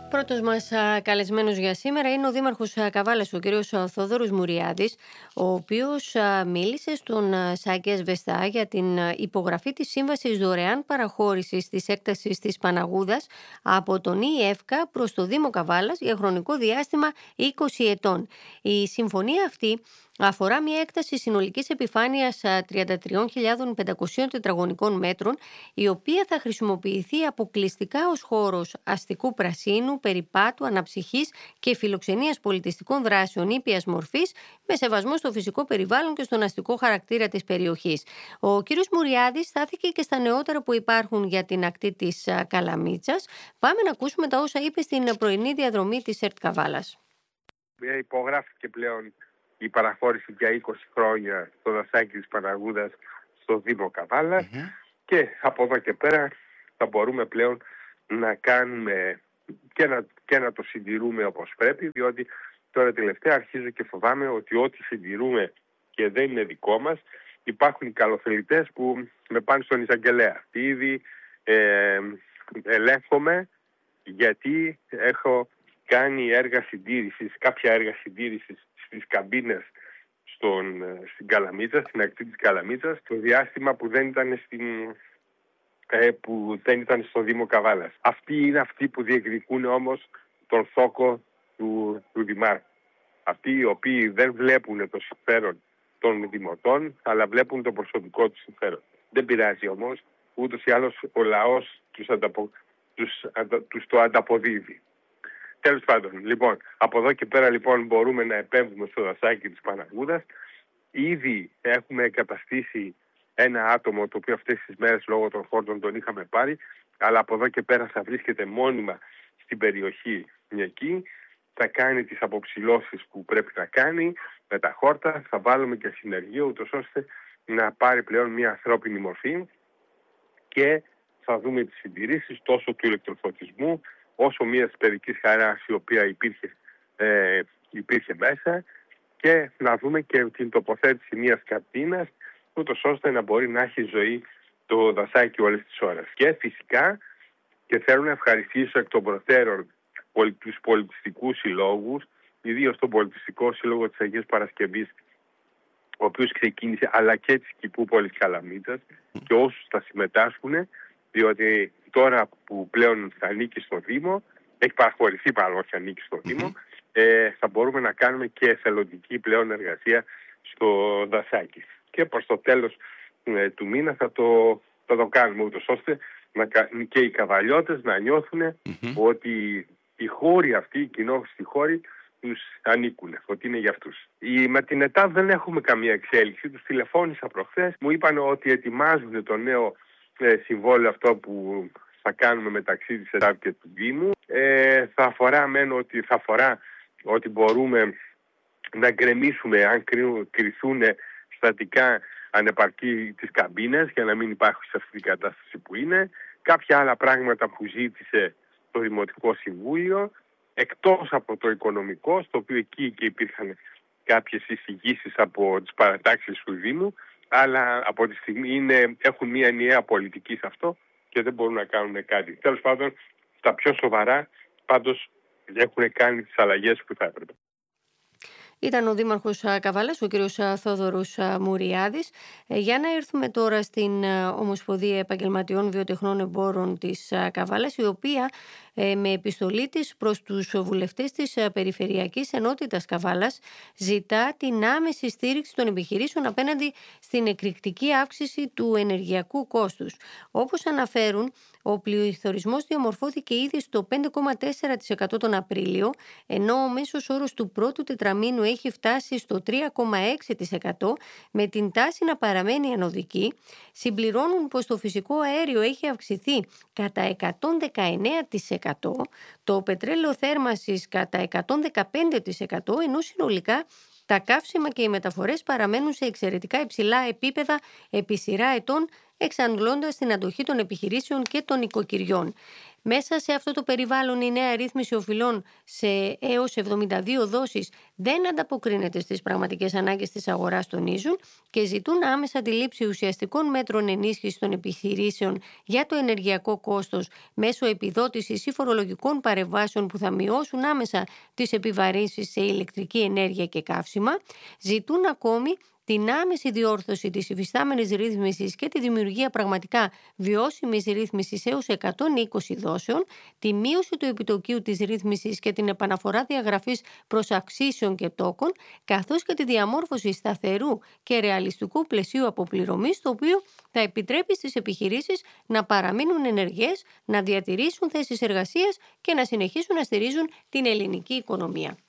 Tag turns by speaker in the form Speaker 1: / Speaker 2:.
Speaker 1: Πρώτος μας καλεσμένος για σήμερα είναι ο Δήμαρχος Καβάλας, ο κύριος Θόδωρος Μουριάδης, ο οποίος μίλησε στον Σάκη Ασβεστά για την υπογραφή της Σύμβασης Δωρεάν Παραχώρησης της έκτασης της Παναγούδας από τον ΙΕΦΚΑ προς το Δήμο Καβάλας για χρονικό διάστημα 20 ετών. Η συμφωνία αυτή αφορά μια έκταση συνολικής επιφάνειας 33.500 τετραγωνικών μέτρων, η οποία θα χρησιμοποιηθεί αποκλειστικά ως χώρος αστικού πρασίνου, περιπάτου, αναψυχής και φιλοξενίας πολιτιστικών δράσεων ήπιας μορφής, με σεβασμό στο φυσικό περιβάλλον και στον αστικό χαρακτήρα της περιοχής. Ο κ. Μουριάδης στάθηκε και στα νεότερα που υπάρχουν για την ακτή της Καλαμίτσας. Πάμε να ακούσουμε τα όσα είπε στην πρωινή διαδρομή της ΕΡΤ Καβάλας.
Speaker 2: Υπογράφηκε πλέον η παραχώρηση για 20 χρόνια στο δασάκι της Παναγούδας στο Δήμο Καβάλας και από εδώ και πέρα θα μπορούμε πλέον να κάνουμε και να το συντηρούμε όπως πρέπει, διότι τώρα τελευταία αρχίζω και φοβάμαι ότι ό,τι συντηρούμε και δεν είναι δικό μας, υπάρχουν οι καλοθελητές που με πάνε στον εισαγγελέα. Ήδη ελέγχομαι γιατί έχω κάνει κάποια έργα συντήρησης στις καμπίνες στην Καλαμίτσα, στην ακτή της Καλαμίτσας, το διάστημα που δεν ήταν στο Δήμο Καβάλας. Αυτοί είναι αυτοί που διεκδικούν όμως τον θόκο του Δημάρχου. Αυτοί οι οποίοι δεν βλέπουν το συμφέρον των δημοτών, αλλά βλέπουν το προσωπικό του συμφέρον. Δεν πειράζει όμως, ούτως ή άλλως ο λαός τους το ανταποδίδει. Τέλος πάντων, λοιπόν, από εδώ και πέρα λοιπόν μπορούμε να επέμβουμε στο δασάκι της Παναγούδας. Ήδη έχουμε εγκαταστήσει ένα άτομο, το οποίο αυτές τις μέρες λόγω των χόρτων τον είχαμε πάρει, αλλά από εδώ και πέρα θα βρίσκεται μόνιμα στην περιοχή εκεί, θα κάνει τις αποψηλώσεις που πρέπει να κάνει με τα χόρτα, θα βάλουμε και συνεργείο ούτως ώστε να πάρει πλέον μια ανθρώπινη μορφή και θα δούμε τις συντηρήσεις τόσο του ηλεκτροφωτισμού όσο μια παιδικής χαράς η οποία υπήρχε μέσα και να δούμε και την τοποθέτηση μιας καντίνας ούτως ώστε να μπορεί να έχει ζωή το δασάκι όλες τις ώρες. Και φυσικά και θέλω να ευχαριστήσω εκ των προτέρων τους πολιτιστικούς συλλόγους, ιδίως τον Πολιτιστικό Σύλλογο της Αγίας Παρασκευής, ο οποίος ξεκίνησε, αλλά και της Κηπούπολης Καλαμίτσας και όσους θα συμμετάσχουν, διότι τώρα που πλέον θα ανήκει στο Δήμο, έχει παραχωρηθεί παρόλο που ανήκει στο Δήμο, θα μπορούμε να κάνουμε και εθελοντική πλέον εργασία στο δασάκι. Και προς το τέλος του μήνα θα το κάνουμε ούτως ώστε και οι καβαλιώτες να νιώθουν ότι οι χώροι αυτοί, οι κοινόχρηστοι χώροι, τους ανήκουν, ότι είναι για αυτούς. Με την ΕΤΑΔ δεν έχουμε καμία εξέλιξη. Τους τηλεφώνησα προχθές, μου είπαν ότι ετοιμάζουν το νέο συμβόλαιο αυτό που θα κάνουμε μεταξύ της ΕΤΑΔ και του Δήμου. Θα αφορά ότι μπορούμε να γκρεμίσουμε αν κριθούν στατικά ανεπαρκή τις καμπίνες για να μην υπάρχουν σε αυτή την κατάσταση που είναι. Κάποια άλλα πράγματα που ζήτησε το Δημοτικό Συμβούλιο, εκτός από το οικονομικό, στο οποίο εκεί και υπήρχαν κάποιες εισηγήσεις από τις παρατάξεις του Δήμου, αλλά από τη στιγμή έχουν μια ενιαία πολιτική σε αυτό και δεν μπορούν να κάνουν κάτι. Τέλος πάντων, στα πιο σοβαρά, πάντως έχουν κάνει τις αλλαγές που θα έπρεπε.
Speaker 1: Ήταν ο Δήμαρχος Καβάλας, ο κύριος Θόδωρος Μουριάδης. Για να έρθουμε τώρα στην Ομοσπονδία Επαγγελματιών Βιοτεχνών Εμπόρων της Καβάλας, η οποία με επιστολή της προς τους βουλευτές της Περιφερειακής Ενότητας Καβάλας ζητά την άμεση στήριξη των επιχειρήσεων απέναντι στην εκρηκτική αύξηση του ενεργειακού κόστους. Όπως αναφέρουν, ο πληθωρισμός διαμορφώθηκε ήδη στο 5,4% τον Απρίλιο, ενώ ο μέσος όρος του πρώτου τετραμήνου έχει φτάσει στο 3,6%, με την τάση να παραμένει ανωδική. Συμπληρώνουν πως το φυσικό αέριο έχει αυξηθεί κατά 119%, το πετρέλαιο θέρμανσης κατά 115%, ενώ συνολικά τα καύσιμα και οι μεταφορές παραμένουν σε εξαιρετικά υψηλά επίπεδα επί σειρά ετών, εξαντλώντας την αντοχή των επιχειρήσεων και των οικοκυριών. Μέσα σε αυτό το περιβάλλον η νέα ρύθμιση οφειλών σε έως 72 δόσεις δεν ανταποκρίνεται στις πραγματικές ανάγκες της αγοράς, τονίζουν, και ζητούν άμεσα τη λήψη ουσιαστικών μέτρων ενίσχυσης των επιχειρήσεων για το ενεργειακό κόστος μέσω επιδότησης ή φορολογικών παρεμβάσεων που θα μειώσουν άμεσα τις επιβαρύνσεις σε ηλεκτρική ενέργεια και καύσιμα. Ζητούν ακόμη την άμεση διόρθωση της υφιστάμενης ρύθμισης και τη δημιουργία πραγματικά βιώσιμης ρύθμισης έως 120 δόσεων, τη μείωση του επιτοκίου της ρύθμισης και την επαναφορά διαγραφής προς αυξήσεων και τόκων, καθώς και τη διαμόρφωση σταθερού και ρεαλιστικού πλαισίου αποπληρωμής, το οποίο θα επιτρέπει στις επιχειρήσεις να παραμείνουν ενεργές, να διατηρήσουν θέσεις εργασίας και να συνεχίσουν να στηρίζουν την ελληνική οικονομία.